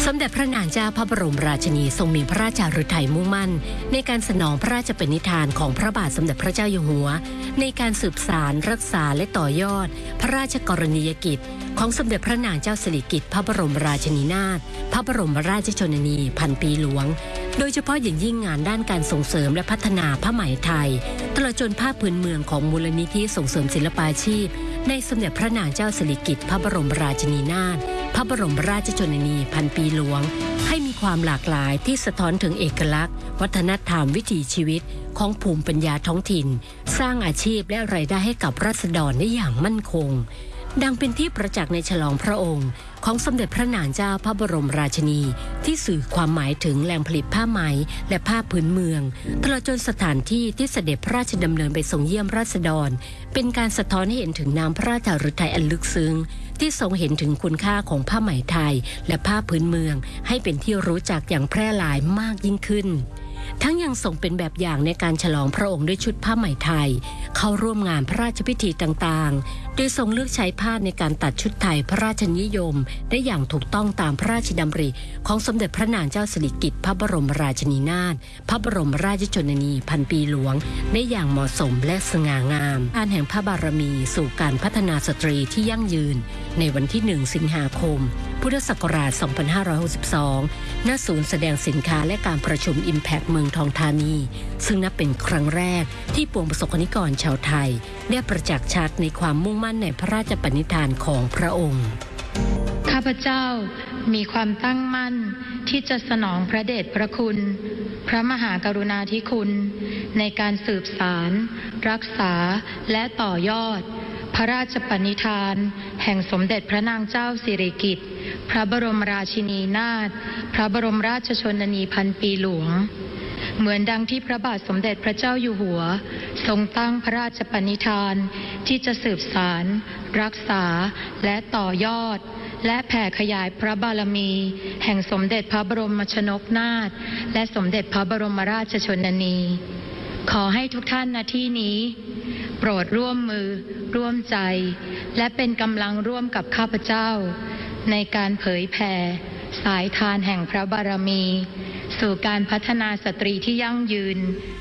สมเด็จพระนางเจ้าพระบรมราชินีทรงมีพระราชฤทัยมุ่งมั่นในการสนองพระราชปณิธานของพระบาทสมเด็จพระเจ้าอยู่หัวในการสืบสานรักษาและต่อยอดพระราชกรณียกิจของสมเด็จพระนางเจ้าสิริกิติ์พระบรมราชินีนาถพระบรมราชชนนีพันปีหลวงโดยเฉพาะอย่างยิ่งงานด้านการส่งเสริมและพัฒนาผ้าไหมไทยตลอดจนผ้าพื้นเมืองของมูลนิธิส่งเสริมศิลปาชีพในสมเด็จพระนางเจ้าสิริกิติ์พระบรมราชินีนาถพระบรมราชชนนีพันปีหลวงให้มีความหลากหลายที่สะท้อนถึงเอกลักษณ์วัฒนธรรมวิถีชีวิตของภูมิปัญญาท้องถิ่นสร้างอาชีพและรายได้ให้กับราษฎรได้อย่างมั่นคงดังเป็นที่ประจักษ์ในฉลองพระองค์ของสมเด็จพระนางเจ้าพระบรมราชินีที่สื่อความหมายถึงแหล่งผลิตผ้าไหมและผ้าพื้นเมืองตลอดจนสถานที่ที่เสด็จพระราชดำเนินไปทรงเยี่ยมราษฎรเป็นการสะท้อนให้เห็นถึงน้ำพระราชฤทัยอันลึกซึ้งที่ทรงเห็นถึงคุณค่าของผ้าไหมไทยและผ้าพื้นเมืองให้เป็นที่รู้จักอย่างแพร่หลายมากยิ่งขึ้นทั้งยังทรงเป็นแบบอย่างในการฉลองพระองค์ด้วยชุดผ้าไหมไทยเข้าร่วมงานพระราชพิธีต่างๆโดยทรงเลือกใช้ผ้าในการตัดชุดไทยพระราชนิยมได้อย่างถูกต้องตามพระราชดำริของสมเด็จพระนางเจ้าสิริกิติ์พระบรมราชินีนาถพระบรมราชชนนีพันปีหลวงได้อย่างเหมาะสมและสง่างามการแห่งพระบารมีสู่การพัฒนาสตรีที่ยั่งยืนในวันที่ 1 สิงหาคมพุทธศักราช 2562 ณ ศูนย์แสดงสินค้าและการประชุม Impact เมืองทองธานีซึ่งนับเป็นครั้งแรกที่ปวงประสบกนิกรชาวไทยได้ประจักษ์ชัดในความมุ่งมั่นในพระราชปณิธานของพระองค์ข้าพเจ้ามีความตั้งมั่นที่จะสนองพระเดชพระคุณพระมหากรุณาธิคุณในการสืบสารรักษาและต่อยอดพระราชปณิธานแห่งสมเด็จพระนางเจ้าสิริกิติ์พระบรมราชินีนาถพระบรมราชชนนีพันปีหลวงเหมือนดังที่พระบาทสมเด็จพระเจ้าอยู่หัวทรงตั้งพระราชปณิธานที่จะสืบสานรักษาและต่อยอดและแผ่ขยายพระบารมีแห่งสมเด็จพระบรมชนกนาถและสมเด็จพระบรมราชชนนีขอให้ทุกท่านณที่นี้โปรดร่วมมือร่วมใจและเป็นกำลังร่วมกับข้าพเจ้าในการเผยแผ่สายทานแห่งพระบารมีสู่การพัฒนาสตรีที่ยั่งยืน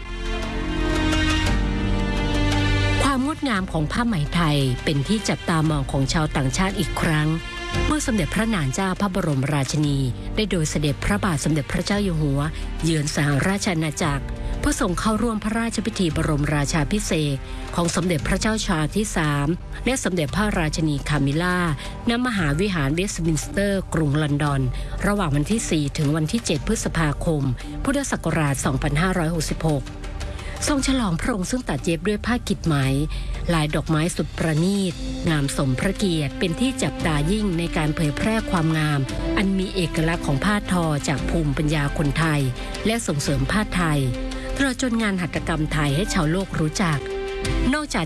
ความงดงามของผ้าไหมไทยเป็นที่จับตามองของชาวต่างชาติอีกครั้งเมื่อสมเด็จพระนางเจ้าพระบรมราชินีได้โดยเสด็จพระบาทสมเด็จพระเจ้าอยู่หัวเยือนสหราชอาณาจักรเพื่อส่งเข้าร่วมพระราชพิธีบรมราชาภิเษกของสมเด็จพระเจ้าชาร์ลส์ที่ 3และสมเด็จพระราชินีคามิล่าณมหาวิหารเวสต์มินสเตอร์กรุงลอนดอนระหว่างวันที่ 4 ถึงวันที่ 7 พฤษภาคม พุทธศักราช 2566 ทรงฉลองพระองค์ซึ่งตัดเย็บด้วยผ้ากิจไหมลายดอกไม้สุดประณีตงามสมพระเกียรติเป็นที่จับตายิ่งในการเผยแพร่ความงามอันมีเอกลักษณ์ของผ้าทอจากภูมิปัญญาคนไทยและส่งเสริมผ้าไทยตลอดจนงานหัตถกรรมไทยให้ชาวโลกรู้จักนอกจาก